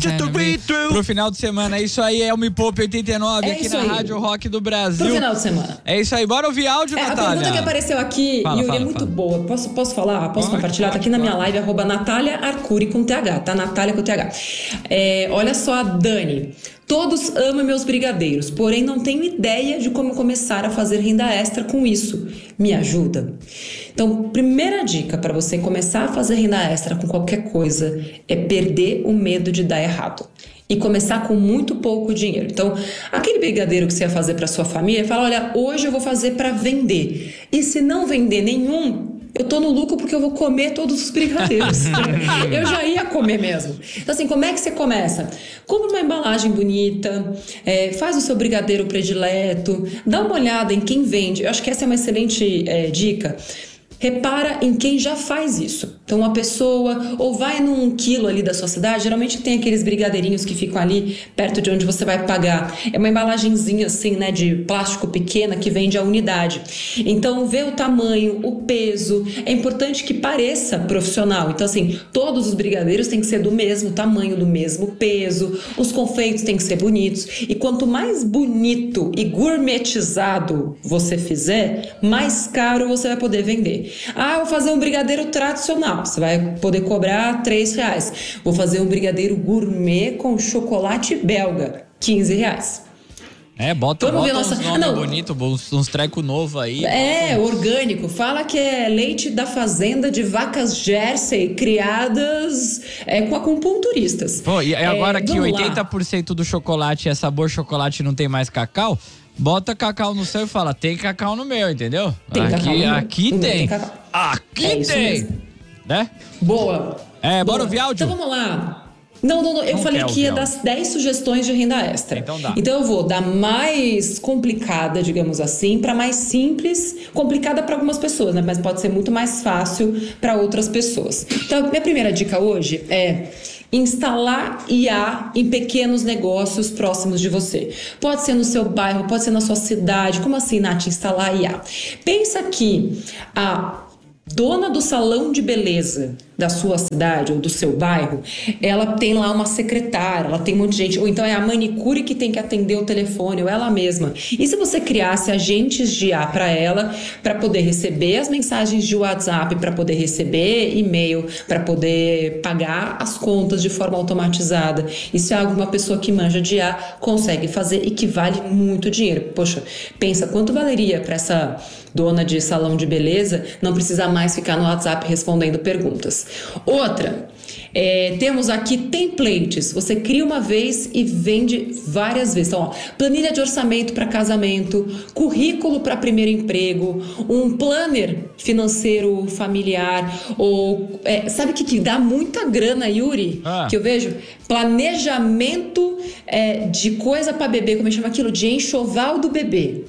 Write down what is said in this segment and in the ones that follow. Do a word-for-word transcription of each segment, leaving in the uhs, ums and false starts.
just to read through. Pro final de semana, é isso aí, é o Me Poupe oitenta e nove É aqui isso na aí. Rádio Rock do Brasil. Pro final de semana. É isso aí, bora ouvir áudio, É, a Natália. pergunta que apareceu aqui, Fala, Yuri, fala, é muito fala. boa. Posso, posso falar? Posso Pode, compartilhar? Tá pode, aqui na minha pode. live, arroba Natália Arcuri com T H, tá? Natália com T H. É, olha só a Dani. Todos amam meus brigadeiros, porém não tenho ideia de como começar a fazer renda extra com isso. Me ajuda? Então, primeira dica para você começar a fazer renda extra com qualquer coisa é perder o medo de dar errado. E começar com muito pouco dinheiro. Então, aquele brigadeiro que você ia fazer para sua família, fala, olha, hoje eu vou fazer para vender. E se não vender nenhum, eu tô no lucro porque eu vou comer todos os brigadeiros. Eu já ia comer mesmo. Então, assim, como é que você começa? Compra uma embalagem bonita, é, faz o seu brigadeiro predileto, dá uma olhada em quem vende. Eu acho que essa é uma excelente é, dica. Repara em quem já faz isso. Então, uma pessoa, ou vai num quilo ali da sua cidade, geralmente tem aqueles brigadeirinhos que ficam ali perto de onde você vai pagar. É uma embalagenzinha assim, né, de plástico pequena que vende a unidade. Então, vê o tamanho, o peso. É importante que pareça profissional. Então, assim, todos os brigadeiros têm que ser do mesmo tamanho, do mesmo peso. Os confeitos têm que ser bonitos. E quanto mais bonito e gourmetizado você fizer, mais caro você vai poder vender. Ah, vou fazer um brigadeiro tradicional. Você vai poder cobrar três reais. Vou fazer um brigadeiro gourmet com chocolate belga. quinze reais. É, bota, Vamos ver bota nossa- uns Ah, nomes não. bonitos, uns, uns trecos novos aí. É, orgânico. Fala que é leite da fazenda de vacas Jersey criadas é, com acupunturistas. Pô, e agora É, que vamos lá. oitenta por cento do chocolate é sabor chocolate e não tem mais cacau, bota cacau no seu e fala, tem cacau no meu, entendeu? Tem aqui cacau no meu. aqui No meu tem. tem cacau. Aqui É isso tem. mesmo. Né? Boa. É, bora Boa. ouvir áudio? Então vamos lá. Não, não, não. Eu Não falei quer que ia ouvir dar dez sugestões de renda extra. Então dá. Então eu vou da mais complicada, digamos assim, para mais simples. Complicada para algumas pessoas, né? Mas pode ser muito mais fácil para outras pessoas. Então, minha primeira dica hoje é instalar I A em pequenos negócios próximos de você. Pode ser no seu bairro, pode ser na sua cidade. Como assim, Nath, instalar I A? Pensa que a dona do salão de beleza da sua cidade ou do seu bairro, ela tem lá uma secretária, ela tem um monte de gente, ou então é a manicure que tem que atender o telefone, ou ela mesma. E se você criasse agentes de I A para ela, para poder receber as mensagens de WhatsApp, para poder receber e-mail, para poder pagar as contas de forma automatizada? Isso é algo que uma pessoa que manja de I A consegue fazer e que vale muito dinheiro. Poxa, pensa quanto valeria para essa dona de salão de beleza não precisar mais ficar no WhatsApp respondendo perguntas. Outra, é, temos aqui templates. Você cria uma vez e vende várias vezes. Então, ó, planilha de orçamento para casamento, currículo para primeiro emprego, um planner financeiro familiar, ou é, sabe o que, que dá muita grana, Yuri? Ah. Que eu vejo? Planejamento é, de coisa para bebê, como é que chama aquilo? De enxoval do bebê.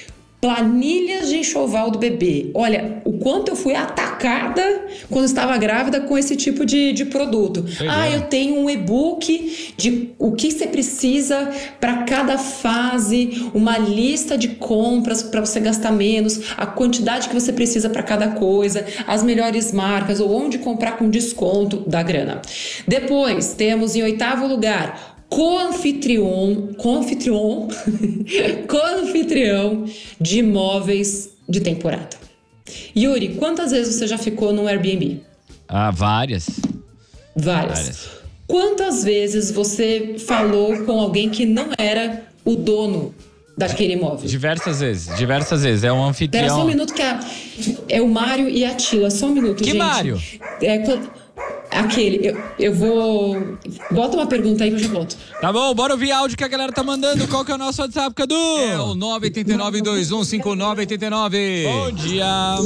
Planilhas de enxoval do bebê. Olha, o quanto eu fui atacada quando estava grávida com esse tipo de, de produto. Pois ah, é. eu tenho um e-book de o que você precisa para cada fase, uma lista de compras para você gastar menos, a quantidade que você precisa para cada coisa, as melhores marcas ou onde comprar com desconto da grana. Depois, temos em oitavo lugar, Co-anfitrião, co-anfitrião, co-anfitrião de imóveis de temporada. Yuri, quantas vezes você já ficou num Airbnb? Ah, várias. Várias. Várias. Quantas vezes você falou com alguém que não era o dono daquele imóvel? Diversas vezes, diversas vezes. É um anfitrião. Espera só um minuto que a, é o Mário e a Tila. Só um minuto, Que gente. Mário? É, quando- aquele. Eu, eu vou... Bota uma pergunta aí que eu já volto. Tá bom, bora ouvir áudio que a galera tá mandando. Qual que é o nosso WhatsApp, Cadu? É o nove oito nove dois um cinco nove oito nove. Bom dia.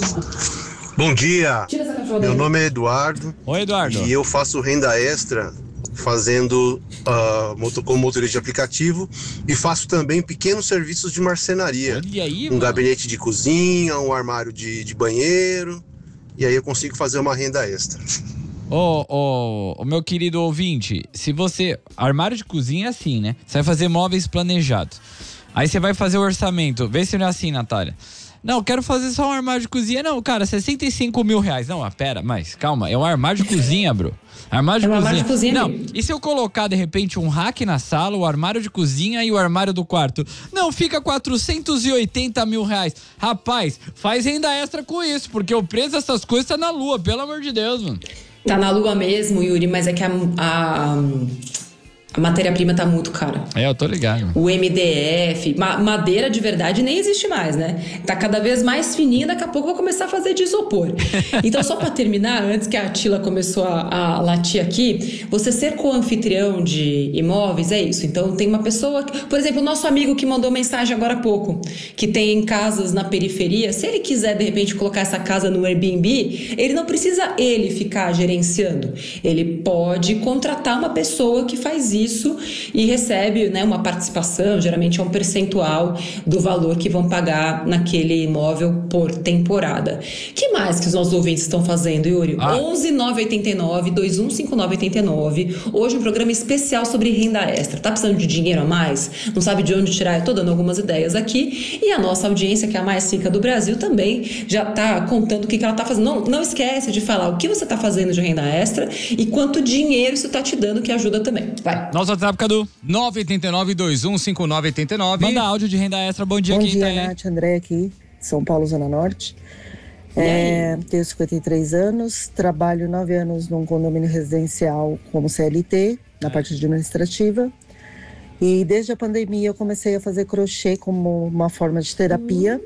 Bom dia, Tira essa cachorra meu daí. nome é Eduardo Oi, Eduardo. e eu faço renda extra fazendo uh, moto, como motorista de aplicativo e faço também pequenos serviços de marcenaria. Olha aí, Um mano. gabinete de cozinha, um armário de, de banheiro e aí eu consigo fazer uma renda extra. Ô, ô, ô, meu querido ouvinte, se você... Armário de cozinha é assim, né? Você vai fazer móveis planejados. Aí você vai fazer o orçamento. Vê se não é assim, Natália. Não, quero fazer só um armário de cozinha. Não, cara, sessenta e cinco mil reais. Não, ah, pera, mas calma, é um armário de cozinha, bro. Armário de É um cozinha. armário de cozinha Não, mesmo. e se eu colocar, de repente, um rack na sala, o armário de cozinha e o armário do quarto? Não, fica quatrocentos e oitenta mil reais. Rapaz, faz renda extra com isso, porque o preço dessas coisas tá na lua, pelo amor de Deus, mano. Tá na lua mesmo, Yuri, mas é que a, a, a matéria-prima tá muito cara. É, eu tô ligado. O M D F, ma- madeira de verdade nem existe mais, né? Tá cada vez mais fininha, daqui a pouco eu vou começar a fazer de isopor. Então, só pra terminar, antes que a Atila começou a, a latir aqui, você ser co-anfitrião de imóveis é isso. Então, tem uma pessoa, que, por exemplo, o nosso amigo que mandou mensagem agora há pouco, que tem casas na periferia, se ele quiser, de repente, colocar essa casa no Airbnb, ele não precisa ele ficar gerenciando. Ele pode contratar uma pessoa que faz isso e recebe, né, uma participação, geralmente é um percentual do valor que vão pagar naquele imóvel por temporada. Que mais que os nossos ouvintes estão fazendo, Yuri? Ah. onze nove oito nove, dois um cinco nove oito nove. Hoje um programa especial sobre renda extra. Tá precisando de dinheiro a mais? Não sabe de onde tirar? Eu tô dando algumas ideias aqui. E a nossa audiência, que é a mais rica do Brasil, também já tá contando o que, que ela tá fazendo. Não, não esquece de falar o que você tá fazendo de renda extra e quanto dinheiro isso tá te dando, que ajuda também. Vai. Nosso WhatsApp, Cadu. nove oito nove, dois um cinco nove oito nove. Manda áudio de renda extra. Bom dia, Bom quem dia, tá aí? Nath, André aqui, São Paulo, Zona Norte. É, tenho cinquenta e três anos, trabalho nove anos num condomínio residencial como C L T, na parte administrativa. E desde a pandemia eu comecei a fazer crochê como uma forma de terapia.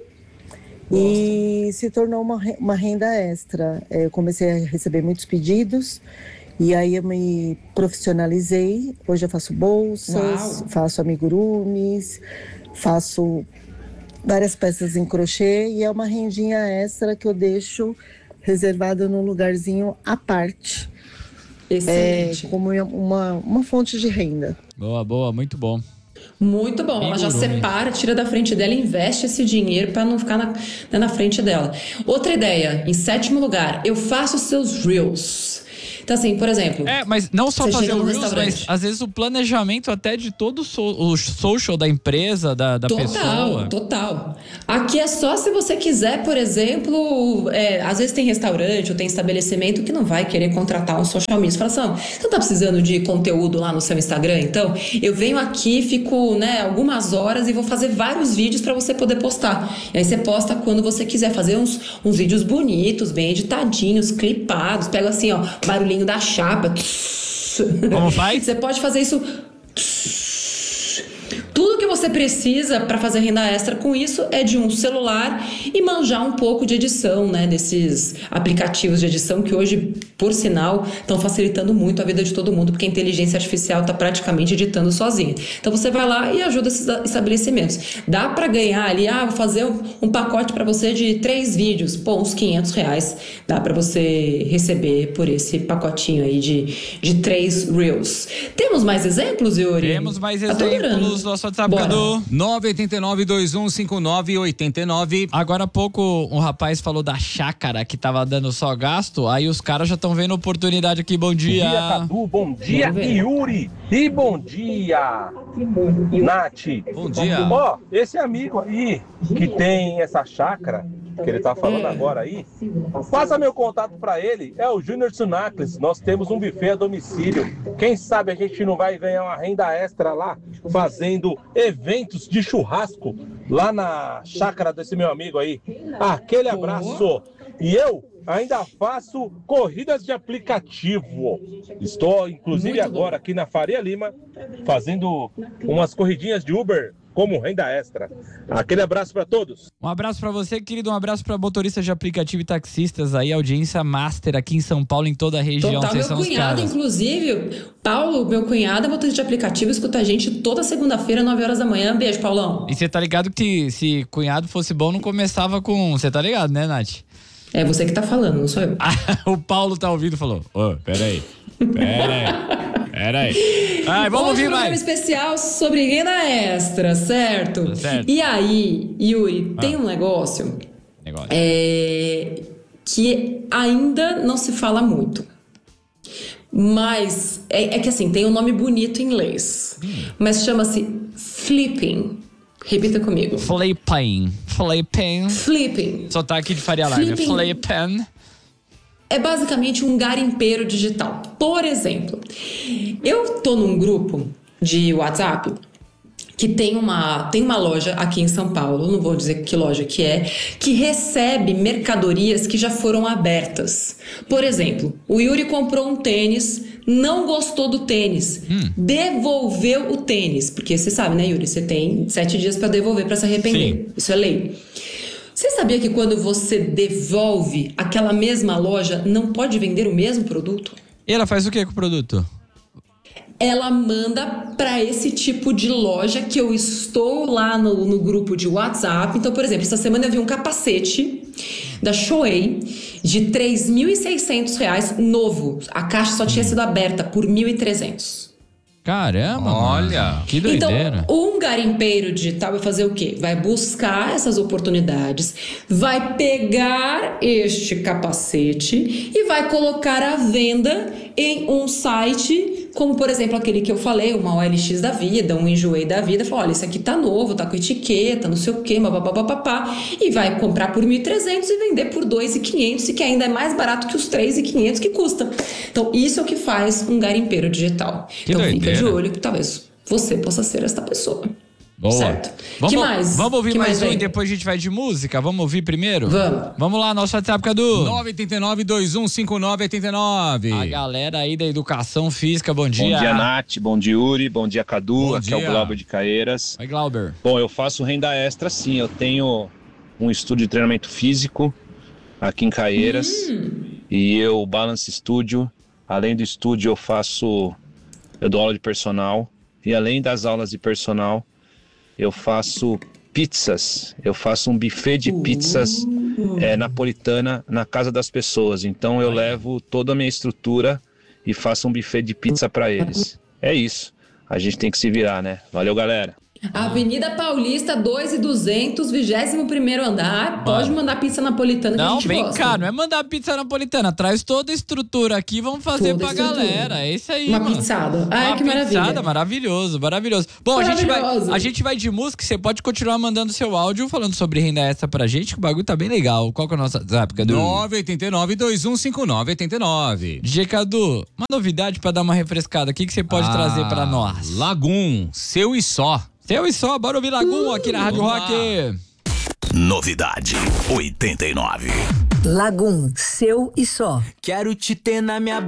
E se tornou uma, re- uma renda extra. É, eu comecei a receber muitos pedidos. E aí eu me profissionalizei. Hoje eu faço bolsas, Uau. faço amigurumis, faço várias peças em crochê e é uma rendinha extra que eu deixo reservada num lugarzinho à parte, é, Excelente. como uma, uma fonte de renda. Boa, boa, muito bom. Muito bom. Ela já Amigurumi. separa, tira da frente dela e investe esse dinheiro para não ficar na, né, na frente dela. Outra ideia, em sétimo lugar, eu faço seus reels. Então, assim, por exemplo... É, mas não só Você fazer chega o no Reels, restaurante. mas às vezes o planejamento até de todo o, so, o social da empresa, da, da Total, pessoa. total. Aqui é só se você quiser, por exemplo, é, às vezes tem restaurante ou tem estabelecimento que não vai querer contratar um social media. Você fala assim, você não tá precisando de conteúdo lá no seu Instagram? Então, eu venho aqui, fico, né, algumas horas e vou fazer vários vídeos para você poder postar. E aí você posta quando você quiser, fazer uns, uns vídeos bonitos, bem editadinhos, clipados. Pega assim, ó, barulhinho da chapa. Como faz? Você pode fazer isso... Tudo que você precisa para fazer renda extra com isso é de um celular e manjar um pouco de edição, né? Desses aplicativos de edição que hoje, por sinal, estão facilitando muito a vida de todo mundo, porque a inteligência artificial está praticamente editando sozinha. Então você vai lá e ajuda esses estabelecimentos. Dá para ganhar ali, ah, vou fazer um, um pacote para você de três vídeos, pô, uns quinhentos reais. Dá para você receber por esse pacotinho aí de, de três reels. Temos mais exemplos, Yuri? Temos mais Eu tô adorando. exemplos. Nosso WhatsApp, Bora. Cadu. nove oito nove, dois um cinco nove oito nove. Agora há pouco um rapaz falou da chácara que tava dando só gasto, aí os caras já estão vendo oportunidade aqui. Bom dia. Bom dia, Cadu. Bom dia, Vamos ver. Yuri. E bom dia, Nath. Bom dia. Ó, esse amigo aí que tem essa chácara que ele tá falando agora aí, passa meu contato pra ele, é o Júnior Tsunakles. Nós temos um buffet a domicílio. Quem sabe a gente não vai ganhar uma renda extra lá, fazendo eventos de churrasco lá na chácara desse meu amigo aí. Aquele abraço. E eu ainda faço corridas de aplicativo. Estou, inclusive, Muito agora bom. aqui na Faria Lima, fazendo umas corridinhas de Uber como renda extra. Aquele abraço para todos. Um abraço pra você, querido. Um abraço pra motoristas de aplicativo e taxistas aí, audiência master aqui em São Paulo, em toda a região. Total, Vocês meu são os cunhado, caras. inclusive, Paulo, meu cunhado, é motorista de aplicativo, escuta a gente toda segunda-feira, nove horas da manhã. Beijo, Paulão. E você tá ligado que se cunhado fosse bom, não começava com... Você tá ligado, né, Nath? É você que tá falando, não sou eu. O Paulo tá ouvindo e falou: Ô, peraí, peraí, peraí. Ai, vamos Hoje ouvir um programa mais. especial sobre renda extra, certo? Tá certo. E aí, Yuri, tem um negócio Negócio. é, que ainda não se fala muito. Mas é, é que assim, tem um nome bonito em inglês. Mas chama-se flipping. Repita comigo. Flipping. Flipping. Flipping. Sotaque de Faria Lime. Flipping. Flipping. É basicamente um garimpeiro digital. Por exemplo, eu tô num grupo de WhatsApp que tem uma, tem uma loja aqui em São Paulo, não vou dizer que loja que é, que recebe mercadorias que já foram abertas. Por exemplo, o Yuri comprou um tênis, não gostou do tênis, hum. devolveu o tênis, porque você sabe, né, Yuri? Você tem sete dias para devolver, para se arrepender. Sim. Isso é lei. Você sabia que quando você devolve, aquela mesma loja não pode vender o mesmo produto? E ela faz o que com o produto? Ela manda para esse tipo de loja que eu estou lá no, no grupo de WhatsApp. Então, por exemplo, essa semana eu vi um capacete da Shoei de três mil e seiscentos reais novo. A caixa só tinha sido aberta por mil e trezentos. Caramba, olha, que doideira. Então, um garimpeiro digital vai fazer o quê? Vai buscar essas oportunidades, vai pegar este capacete e vai colocar à venda em um site, como por exemplo aquele que eu falei, uma O L X da vida, um Enjoei da vida, fala, olha, esse aqui tá novo, tá com etiqueta, não sei o quê, papapá, e vai comprar por mil e trezentos e vender por dois mil e quinhentos, e que ainda é mais barato que os três mil e quinhentos que custa. Então, isso é o que faz um garimpeiro digital. Que então, doideira. Fica de olho que talvez você possa ser esta pessoa. Boa. Certo. Vamos, que mais? Vamos ouvir que mais, mais um e depois a gente vai de música? Vamos ouvir primeiro? Vamos. Vamos lá, nosso WhatsApp, Cadu. nove oito nove, dois um cinco nove, oito nove. A galera aí da Educação Física, bom dia. Bom dia, Nath. Bom dia, Yuri. Bom dia, Cadu. Bom Aqui dia. é o Glauber de Caeiras. Oi, Glauber. Bom, eu faço renda extra, sim. Eu tenho um estúdio de treinamento físico aqui em Caeiras. Hum. E eu, Balance Studio. Além do estúdio, eu faço... Eu dou aula de personal. E além das aulas de personal, eu faço pizzas. Eu faço um buffet de pizzas é, napolitana na casa das pessoas. Então eu levo toda a minha estrutura e faço um buffet de pizza para eles. É isso. A gente tem que se virar, né? Valeu, galera. Avenida Paulista, dois mil e duzentos, vigésimo primeiro andar. Pode mandar pizza napolitana que não, a gente vem gosta. cá, não é mandar pizza napolitana. Traz toda a estrutura aqui e vamos fazer Toda pra galera. É isso aí, Uma mano. pizzada. Ai, Uma que maravilha. pizzada, maravilhoso, maravilhoso. Bom, a gente, vai, Maravilhoso. a gente vai de música. Você pode continuar mandando seu áudio falando sobre renda extra pra gente, que o bagulho tá bem legal. Qual que é o nosso WhatsApp, Cadu? nove oito nove, dois um cinco nove, oito nove. D J Cadu, uma novidade pra dar uma refrescada. O que, que você pode ah, trazer pra nós? Lagum, seu e só. Seu e só, bora ouvir Lagum aqui na Rádio Rock. Novidade oitenta e nove. Lagum, seu e só. Quero te ter na minha